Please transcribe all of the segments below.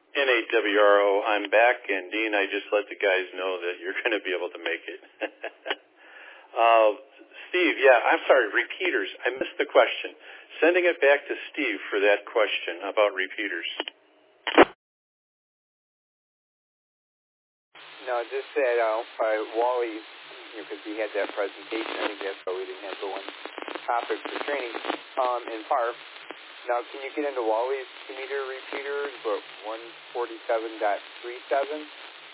NAWRO, I'm back, and Dean, I just let the guys know that you're going to be able to make it. Steve, yeah, I'm sorry, repeaters. I missed the question. Sending it back to Steve for that question about repeaters. No, just that Wally, because he had that presentation, I think that's why we didn't have the one topic for training in PARF. Now, can you get into Wally's meter repeaters, but 147.37?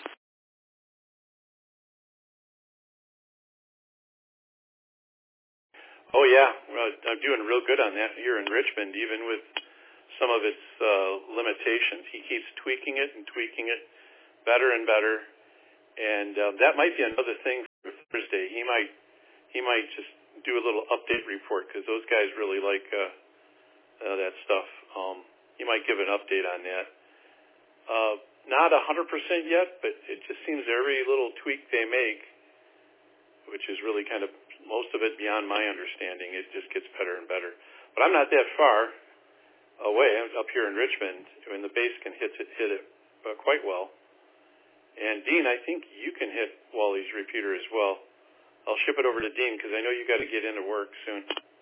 Oh, yeah. Well, I'm doing real good on that here in Richmond, even with some of its limitations. He keeps tweaking it better and better. And that might be another thing for Thursday. He might just do a little update report because those guys really like that stuff. He might give an update on that. Not 100% yet, but it just seems every little tweak they make, which is really kind of most of it beyond my understanding, it just gets better and better. But I'm not that far away. I'm up here in Richmond, and the base can hit it quite well. And Dean, I think you can hit Wally's repeater as well. I'll ship it over to Dean because I know you got to get into work soon.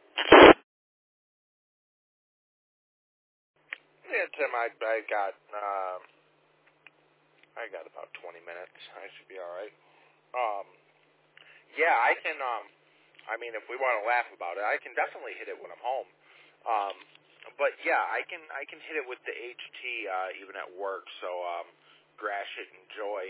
Yeah, Tim, I got about 20 minutes. I should be all right. Yeah, I can. I mean, if we want to laugh about it, I can definitely hit it when I'm home. But yeah, I can hit it with the HT even at work. So Grash it and Joy.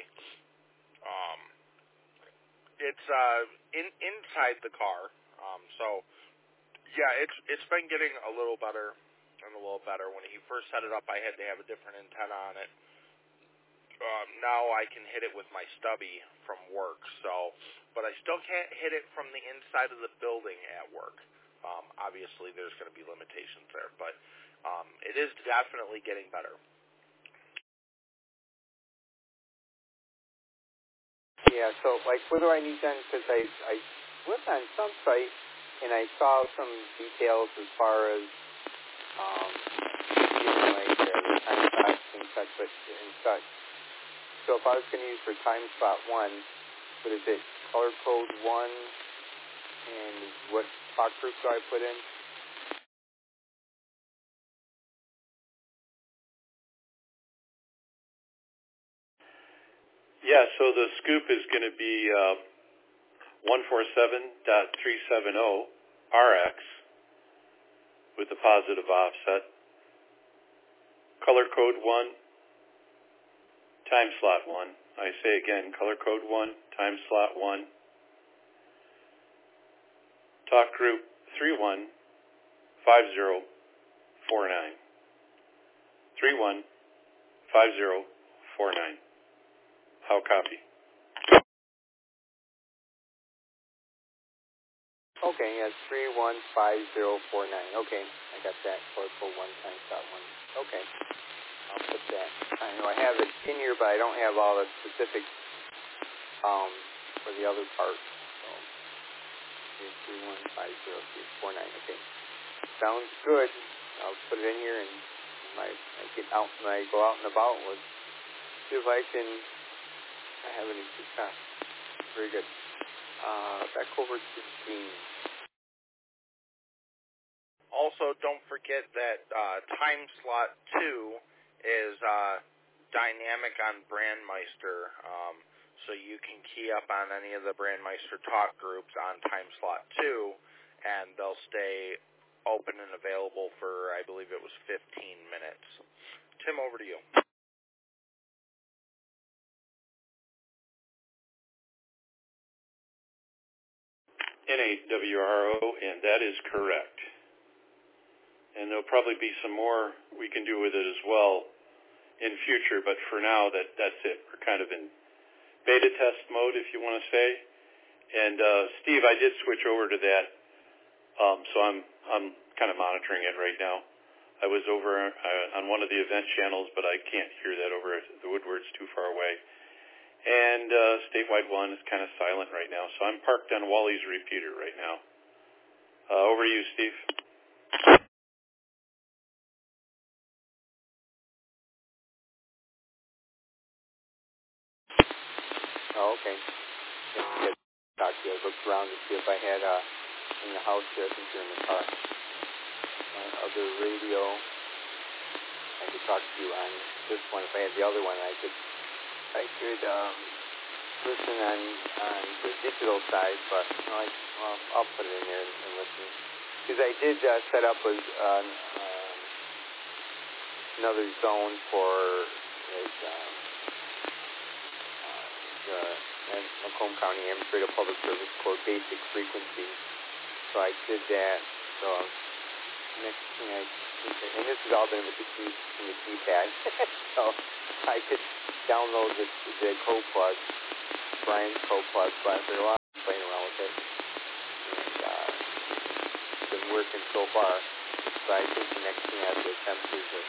It's inside the car. So yeah, it's been getting a little better and a little better. When he first set it up, I had to have a different antenna on it. Now I can hit it with my stubby from work, but I still can't hit it from the inside of the building at work. Obviously, there's going to be limitations there, but it is definitely getting better. Yeah, so like what do I need then? Because I went on some site and I saw some details as far as like the time slots and such. So if I was going to use for time slot 1, what is it, color code 1, and what talk group do I put in? Yeah, so the scoop is going to be 147.370 RX with the positive offset. Color code 1, time slot 1. I say again, color code 1, time slot 1. Talk group 315049. 315049. How copy? Okay, yeah, 315049. Okay, I got that. Color code 1, time slot 1. Okay, I'll put that. I know I have it in here, but I don't have all the specifics for the other parts. So, 315049. Okay, sounds good. I'll put it in here, and when I go out and about, let's see if I have any success. Very good. Back over to Dean. Also, don't forget that time slot 2 is dynamic on Brandmeister, so you can key up on any of the Brandmeister talk groups on time slot 2, and they'll stay open and available for, I believe it was 15 minutes. Tim, over to you. NAWRO, and that is correct. And there'll probably be some more we can do with it as well in future, but for now, that's it. We're kind of in beta test mode, if you want to say. And Steve, I did switch over to that, so I'm kind of monitoring it right now. I was over on one of the event channels, but I can't hear that over the Woodward's too far away. And statewide 1 is kind of silent right now, so I'm parked on Wally's repeater right now. Over to you, Steve. okay. Yeah, talk to you. I looked around to see if I had in the house here. I think you're in the car. My other radio. I could talk to you on this one. If I had the other one, I could listen on the digital side, but I'll put it in there and listen. Because I did set up another zone for the Macomb County Administrative Public Service Corps basic frequency. So I did that. So next thing and this has all been with the keypad. So I could download the code plug, Brian's code plug, but after a while I'm playing around with it. And it's been working so far. So I think the next thing I have to attempt is